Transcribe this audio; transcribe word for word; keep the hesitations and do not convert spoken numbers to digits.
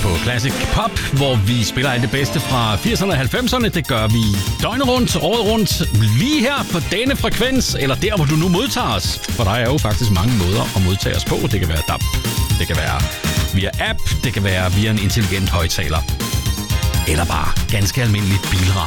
på Classic Pop, hvor vi spiller alt det bedste fra firserne og halvfemserne. Det gør vi døgnet rundt, året rundt, lige her på denne frekvens, eller der, hvor du nu modtager os. For der er jo faktisk mange måder at modtage os på. Det kan være D A B, det kan være via app, det kan være via en intelligent højttaler, eller bare ganske almindelig bilradio.